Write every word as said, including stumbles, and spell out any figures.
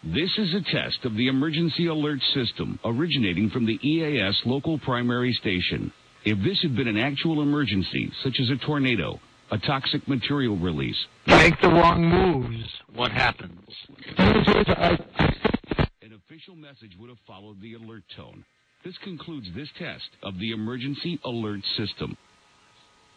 This is a test of the emergency alert system originating from the E A S local primary station. If this had been an actual emergency, such as a tornado, a toxic material release, make the wrong moves, what happens? An official message would have followed the alert tone. This concludes this test of the emergency alert system.